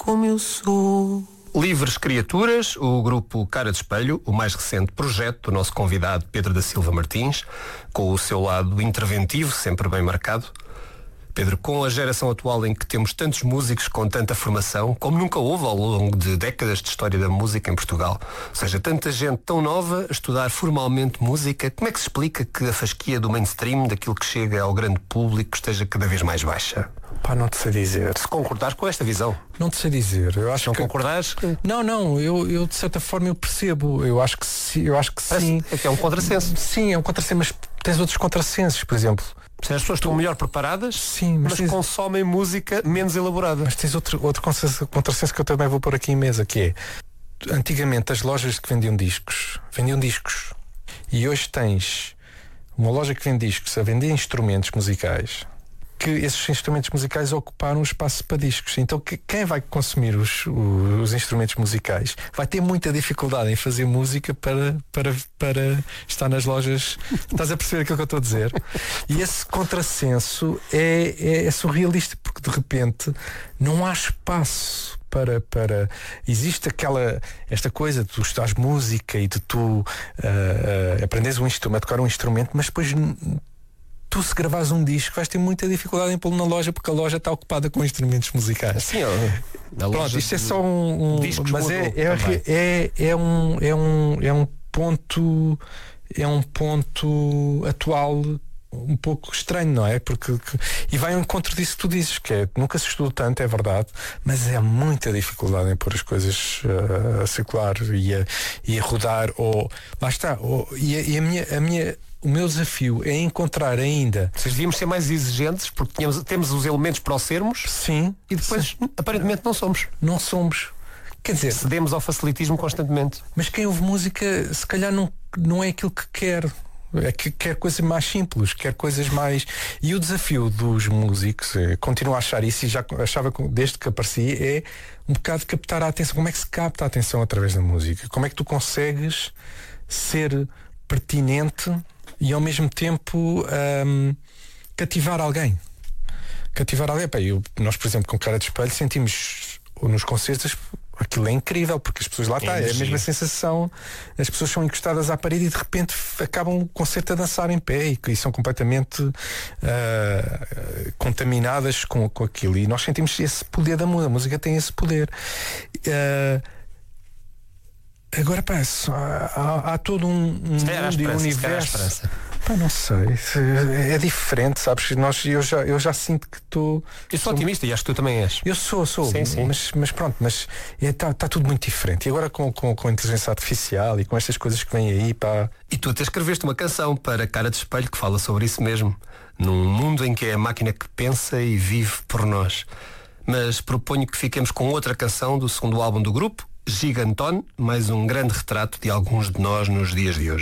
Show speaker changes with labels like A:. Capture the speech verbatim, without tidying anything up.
A: como eu sou.
B: Livres Criaturas, o grupo Cara de Espelho, o mais recente projeto do nosso convidado Pedro da Silva Martins, com o seu lado interventivo, sempre bem marcado. Pedro, com a geração atual em que temos tantos músicos com tanta formação, como nunca houve ao longo de décadas de história da música em Portugal, ou seja, tanta gente tão nova a estudar formalmente música, como é que se explica que a fasquia do mainstream, daquilo que chega ao grande público, esteja cada vez mais baixa?
C: Pá, não te sei dizer.
B: Se concordares com esta visão.
C: Não te sei dizer. Eu acho
B: não
C: que...
B: concordares?
C: Não, não, eu, eu de certa forma eu percebo. Eu acho que, sim, eu acho que sim.
B: É que é um contrassenso.
C: Sim, é um contrassenso, mas tens outros contrassensos, por exemplo.
B: Se as pessoas estão melhor preparadas,
C: sim, mas,
B: mas
C: tens...
B: consomem música menos elaborada.
C: Mas tens outro, outro contrassenso que eu também vou pôr aqui em mesa, que é, antigamente as lojas que vendiam discos, vendiam discos. E hoje tens uma loja que vende discos a vender instrumentos musicais, que esses instrumentos musicais ocuparam um espaço para discos. Então que, quem vai consumir os, os, os instrumentos musicais vai ter muita dificuldade em fazer música para, para, para estar nas lojas. Estás a perceber aquilo que eu estou a dizer? E esse contrassenso é, é, é surrealista, porque de repente não há espaço para, para... Existe aquela, esta coisa de tu estás música e de tu uh, uh, aprendes um instrumento, tocar um instrumento, mas depois tu, se gravares um disco, vais ter muita dificuldade em pô-lo na loja, porque a loja está ocupada com instrumentos musicais.
B: Sim, ó,
C: pronto, isto é só um, um mas é, é, é, é, um, é, um, é um ponto é um ponto atual um pouco estranho, não é? Porque, que, e vai ao encontro disso que tu dizes, que é, nunca se estudou tanto, é verdade, mas é muita dificuldade em pôr as coisas uh, a circular e a, e a rodar, ou lá está, ou, e, a, e a minha, a minha o meu desafio é encontrar ainda.
B: Vocês devíamos ser mais exigentes, porque tínhamos, temos os elementos para o sermos.
C: Sim.
B: E depois, sim, aparentemente, não somos.
C: Não somos. Quer dizer,
B: cedemos ao facilitismo constantemente.
C: Mas quem ouve música, se calhar não, não é aquilo que quer. É que quer coisas mais simples, quer coisas mais... E o desafio dos músicos, é, continuo a achar isso, e já achava desde que apareci, é um bocado captar a atenção. Como é que se capta a atenção através da música? Como é que tu consegues ser pertinente e ao mesmo tempo um, cativar alguém? Cativar alguém. Pá, eu, nós, por exemplo, com Cara de Espelho, sentimos nos concertos... Aquilo é incrível, porque as pessoas lá estão, é a mesma sensação, as pessoas são encostadas à parede e de repente acabam o concerto a dançar em pé e, e são completamente uh, contaminadas com, com aquilo, e nós sentimos esse poder da música, a música tem esse poder. Uh, agora pá, há, há todo um, um mundo e um universo. Pá, não sei, é diferente, sabes? Nós, eu, já, eu já sinto que estou.
B: Eu sou otimista e acho que tu também és.
C: Eu sou, sou,
B: sim, sim.
C: Mas, mas pronto, mas está é, tá tudo muito diferente. E agora com, com, com a inteligência artificial e com estas coisas que vêm aí, pá.
B: E tu até escreveste uma canção para Cara de Espelho que fala sobre isso mesmo. Num mundo em que é a máquina que pensa e vive por nós. Mas proponho que fiquemos com outra canção do segundo álbum do grupo, Gigantone, mais um grande retrato de alguns de nós nos dias de hoje.